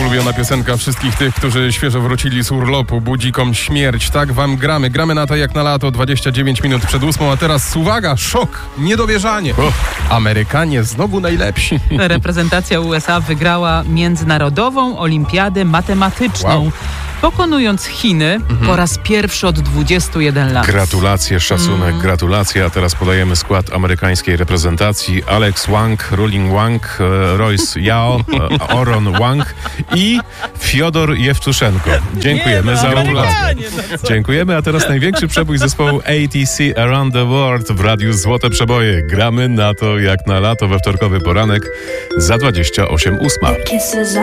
ulubiona piosenka wszystkich tych, którzy świeżo wrócili z urlopu. Budzikom śmierć, tak wam gramy. Gramy na to jak na lato, 29 minut przed 8, a teraz uwaga, szok, niedowierzanie. Amerykanie znowu najlepsi. Reprezentacja USA wygrała międzynarodową olimpiadę matematyczną. Wow. Pokonując Chiny po raz pierwszy od 21 lat. Gratulacje, szacunek, gratulacje. A teraz podajemy skład amerykańskiej reprezentacji. Alex Wang, Ruling Wang, Royce Yao, Oron Wang i Fiodor Jewtuszenko. Dziękujemy za uwagę. Dziękujemy, a teraz największy przebój zespołu ATC Around the World w Radiu Złote Przeboje. Gramy na to jak na lato we wtorkowy poranek za 28:08.